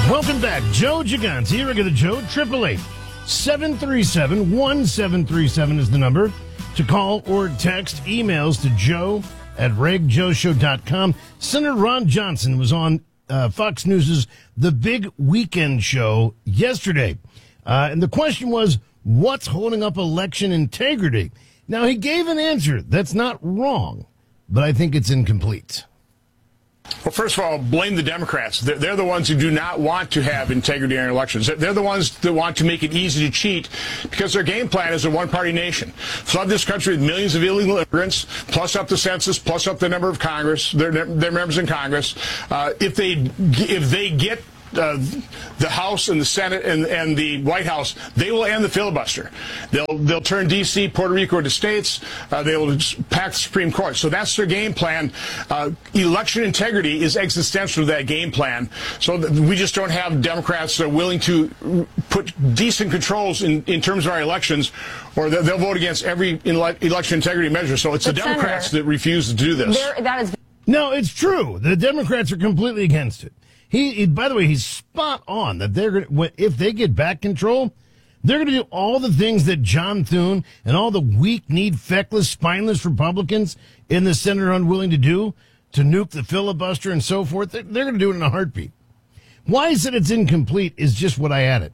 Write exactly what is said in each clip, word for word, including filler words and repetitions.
Welcome back. Joe Gigante, regular Joe, eight eight eight, seven three seven, one seven three seven is the number to call or text. Emails to joe at reg joe show dot com. Senator Ron Johnson was on uh, Fox News' The Big Weekend Show yesterday. Uh, and the question was, what's holding up election integrity? Now, he gave an answer that's not wrong, but I think it's incomplete. Well, first of all, blame the Democrats. They're, they're the ones who do not want to have integrity in elections. They're the ones that want to make it easy to cheat because their game plan is a one-party nation. Flood this country with millions of illegal immigrants, plus up the census, plus up the number of Congress, their, their members in Congress. Uh, if they if they get Uh, the House and the Senate and, and the White House, they will end the filibuster. They'll they'll turn D C, Puerto Rico into states. Uh, they will pack the Supreme Court. So that's their game plan. Uh, election integrity is existential to that game plan. So th- we just don't have Democrats that are willing to put decent controls in, in terms of our elections, or they'll vote against every ele- election integrity measure. So it's but the Democrats Senator, that refuse to do this. There, that is- no, it's true. The Democrats are completely against it. He, he, by the way, he's spot on that they're going if they get back control, they're going to do all the things that John Thune and all the weak-kneed, feckless, spineless Republicans in the Senate are unwilling to do to nuke the filibuster and so forth. They're, they're going to do it in a heartbeat. Why is it it's incomplete is just what I added.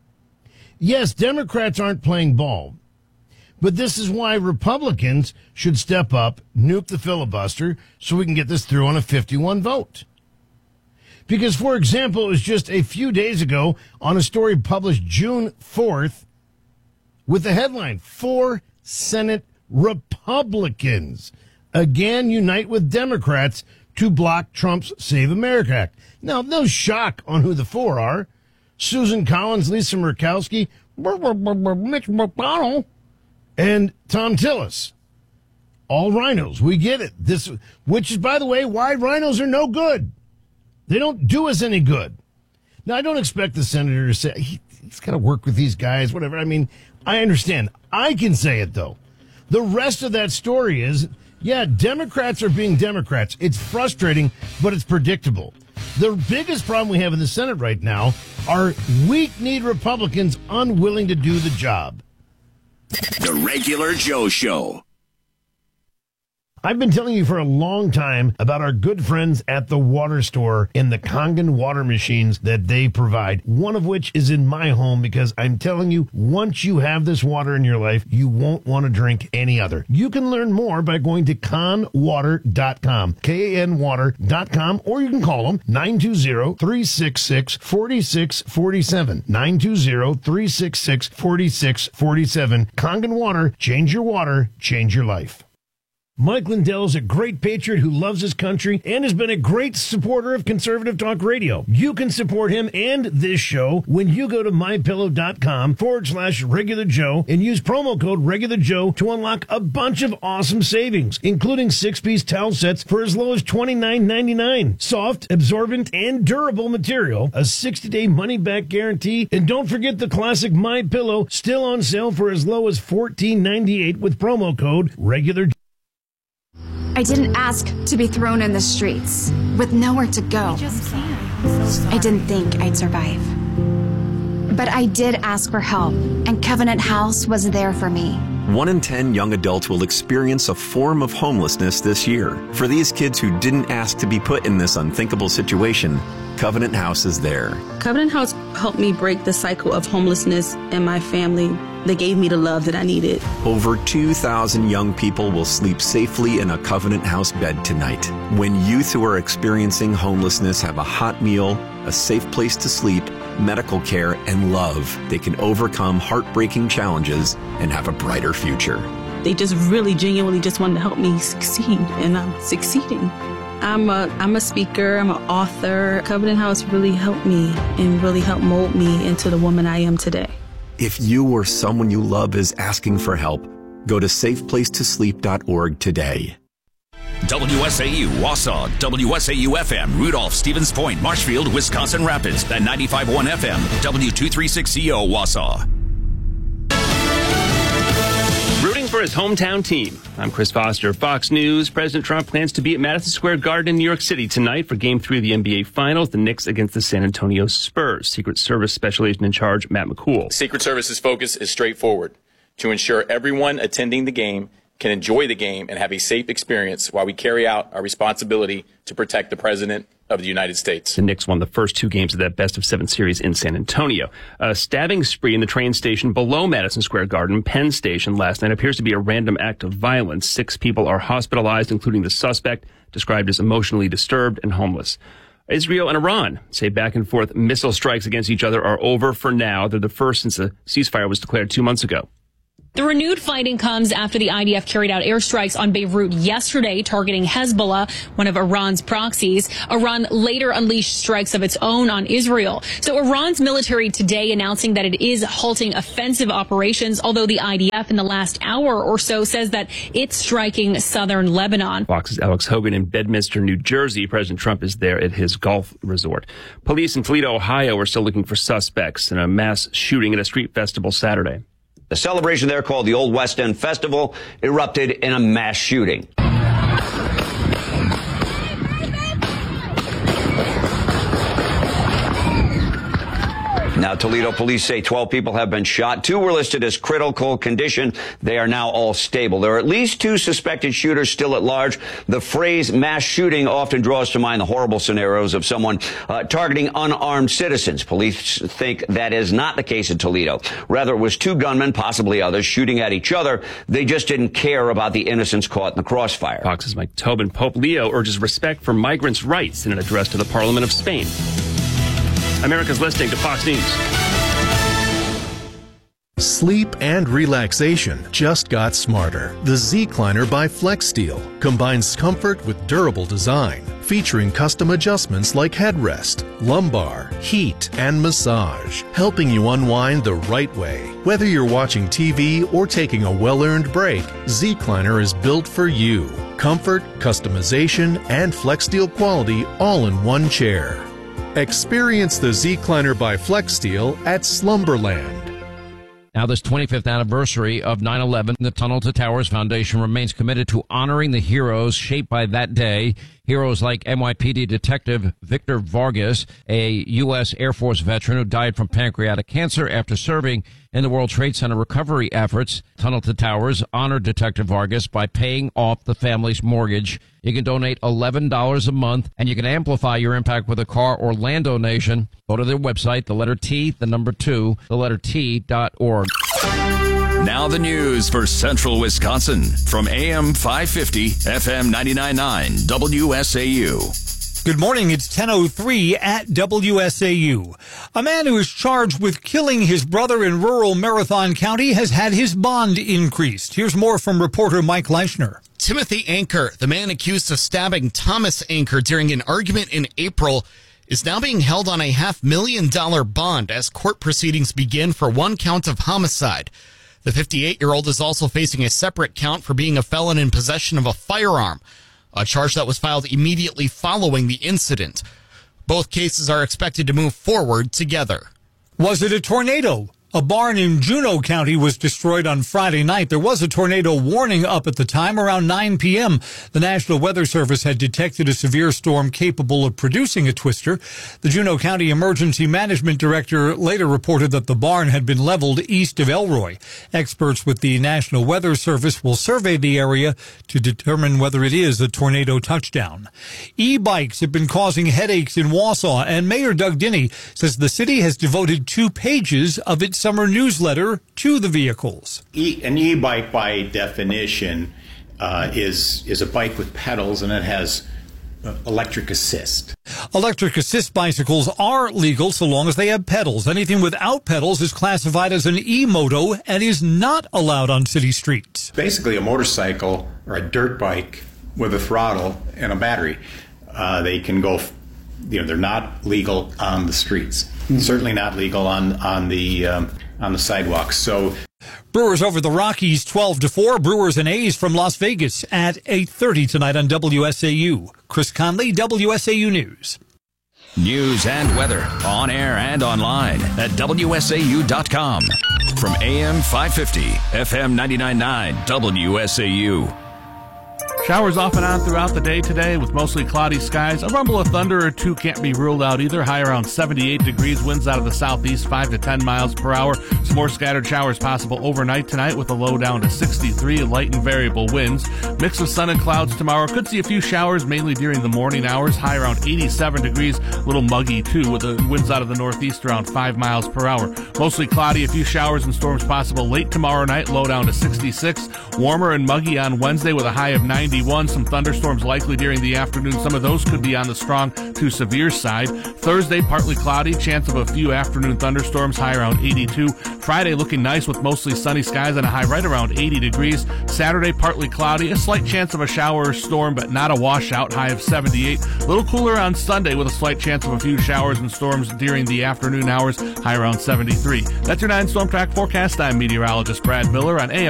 Yes, Democrats aren't playing ball, but this is why Republicans should step up, nuke the filibuster, so we can get this through on a fifty-one vote. Because, for example, it was just a few days ago on a story published June fourth with the headline, Four Senate Republicans again unite with Democrats to block Trump's Save America Act. Now, no shock on who the four are. Susan Collins, Lisa Murkowski, Mitch McConnell, and Tom Tillis. All rhinos. We get it. This, which is, by the way, why rhinos are no good. They don't do us any good. Now, I don't expect the senator to say, he, he's got to work with these guys, whatever. I mean, I understand. I can say it, though. The rest of that story is, yeah, Democrats are being Democrats. It's frustrating, but it's predictable. The biggest problem we have in the Senate right now are weak-kneed Republicans unwilling to do the job. The Regular Joe Show. I've been telling you for a long time about our good friends at the water store and the Kangen water machines that they provide, one of which is in my home because I'm telling you, once you have this water in your life, you won't want to drink any other. You can learn more by going to kan water dot com, K A N water dot com, or you can call them nine two zero, three six six, four six four seven, nine two zero, three six six, four six four seven. Kangen Water, change your water, change your life. Mike Lindell is a great patriot who loves his country and has been a great supporter of Conservative Talk Radio. You can support him and this show when you go to mypillow.com forward slash regular Joe and use promo code regular Joe to unlock a bunch of awesome savings, including six-piece towel sets for as low as twenty-nine ninety-nine. Soft, absorbent, and durable material, a sixty-day money-back guarantee, and don't forget the classic My Pillow, still on sale for as low as fourteen ninety-eight with promo code regular Joe. I didn't ask to be thrown in the streets with nowhere to go. I didn't think I'd survive. But I did ask for help, and Covenant House was there for me. One in ten young adults will experience a form of homelessness this year. For these kids who didn't ask to be put in this unthinkable situation, Covenant House is there. Covenant House helped me break the cycle of homelessness in my family. They gave me the love that I needed. Over two thousand young people will sleep safely in a Covenant House bed tonight. When youth who are experiencing homelessness have a hot meal, a safe place to sleep, medical care, and love, they can overcome heartbreaking challenges and have a brighter future. They just really genuinely just wanted to help me succeed, and I'm succeeding. I'm a, I'm a speaker, I'm an author. Covenant House really helped me and really helped mold me into the woman I am today. If you or someone you love is asking for help, go to safe place to sleep dot org today. W S A U, Wausau, W S A U F M, Rudolph, Stevens Point, Marshfield, Wisconsin Rapids, and ninety-five point one F M, W two thirty-six C O, Wausau. Rooting for his hometown team. I'm Chris Foster, Fox News. President Trump plans to be at Madison Square Garden in New York City tonight for Game three of the N B A Finals, the Knicks against the San Antonio Spurs. Secret Service Special Agent in Charge, Matt McCool. Secret Service's focus is straightforward: to ensure everyone attending the game can enjoy the game and have a safe experience while we carry out our responsibility to protect the President of the United States. The Knicks won the first two games of that best of seven series in San Antonio. A stabbing spree in the train station below Madison Square Garden, Penn Station, last night appears to be a random act of violence. Six people are hospitalized, including the suspect, described as emotionally disturbed and homeless. Israel and Iran say back and forth missile strikes against each other are over for now. They're the first since a ceasefire was declared two months ago. The renewed fighting comes after the I D F carried out airstrikes on Beirut yesterday, targeting Hezbollah, one of Iran's proxies. Iran later unleashed strikes of its own on Israel. So Iran's military today announcing that it is halting offensive operations, although the I D F in the last hour or so says that it's striking southern Lebanon. Fox's Alex Hogan in Bedminster, New Jersey. President Trump is there at his golf resort. Police in Toledo, Ohio are still looking for suspects in a mass shooting at a street festival Saturday. The celebration there, called the Old West End Festival, erupted in a mass shooting. Now, Toledo police say twelve people have been shot. Two were listed as critical condition. They are now all stable. There are at least two suspected shooters still at large. The phrase mass shooting often draws to mind the horrible scenarios of someone uh, targeting unarmed citizens. Police think that is not the case in Toledo. Rather, it was two gunmen, possibly others, shooting at each other. They just didn't care about the innocents caught in the crossfire. Fox's Mike Tobin. Pope Leo urges respect for migrants' rights in an address to the Parliament of Spain. America's listening to Fox News. Sleep and relaxation just got smarter. The Zecliner by FlexSteel combines comfort with durable design, featuring custom adjustments like headrest, lumbar, heat, and massage, helping you unwind the right way. Whether you're watching T V or taking a well-earned break, Zecliner is built for you. Comfort, customization, and FlexSteel quality all in one chair. Experience the Zecliner by FlexSteel at Slumberland. Now, this twenty-fifth anniversary of nine eleven, the Tunnel to Towers Foundation remains committed to honoring the heroes shaped by that day. Heroes like N Y P D Detective Victor Vargas, a U S Air Force veteran who died from pancreatic cancer after serving in the World Trade Center recovery efforts. Tunnel to Towers honored Detective Vargas by paying off the family's mortgage. You can donate eleven dollars a month, and you can amplify your impact with a car or land donation. Go to their website, the letter T, the number two, the letter T dot org. Now the news for Central Wisconsin from A M five fifty, F M ninety-nine point nine, W S A U. Good morning. It's ten oh three at W S A U. A man who is charged with killing his brother in rural Marathon County has had his bond increased. Here's more from reporter Mike Leischner. Timothy Anker, the man accused of stabbing Thomas Anker during an argument in April, is now being held on a half million dollar bond as court proceedings begin for one count of homicide. The fifty-eight-year-old is also facing a separate count for being a felon in possession of a firearm, a charge that was filed immediately following the incident. Both cases are expected to move forward together. Was it a tornado? A barn in Juneau County was destroyed on Friday night. There was a tornado warning up at the time around nine p.m. The National Weather Service had detected a severe storm capable of producing a twister. The Juneau County Emergency Management Director later reported that the barn had been leveled east of Elroy. Experts with the National Weather Service will survey the area to determine whether it is a tornado touchdown. E-bikes have been causing headaches in Wausau, and Mayor Doug Dinney says the city has devoted two pages of its summer newsletter to the vehicles. E- an e-bike, by definition, uh, is is a bike with pedals, and it has uh, electric assist. Electric assist bicycles are legal so long as they have pedals. Anything without pedals is classified as an e-moto and is not allowed on city streets. Basically, a motorcycle or a dirt bike with a throttle and a battery. Uh, they can go. You know, they're not legal on the streets. Mm-hmm. Certainly not legal on on the um, on the sidewalks. So, Brewers over the Rockies, twelve to four. Brewers and A's from Las Vegas at eight thirty tonight on W S A U. Chris Conley, W S A U News. News and weather on air and online at W S A U dot com. From A M five fifty, F M ninety-nine point nine, W S A U. Showers off and on throughout the day today with mostly cloudy skies. A rumble of thunder or two can't be ruled out either. High around seventy-eight degrees. Winds out of the southeast, five to ten miles per hour. Some more scattered showers possible overnight tonight with a low down to sixty-three. Light and variable winds. Mix of sun and clouds tomorrow. Could see a few showers mainly during the morning hours. High around eighty-seven degrees. A little muggy too with the winds out of the northeast around five miles per hour. Mostly cloudy. A few showers and storms possible late tomorrow night. Low down to sixty-six. Warmer and muggy on Wednesday with a high of ninety-one. Some thunderstorms likely during the afternoon. Some of those could be on the strong to severe side. Thursday, partly cloudy. Chance of a few afternoon thunderstorms. High around eighty-two. Friday looking nice with mostly sunny skies and a high right around eighty degrees. Saturday, partly cloudy. A slight chance of a shower or storm, but not a washout. High of seventy-eight. A little cooler on Sunday with a slight chance of a few showers and storms during the afternoon hours. High around seventy-three. That's your nine Storm Track forecast. I'm meteorologist Brad Miller on A M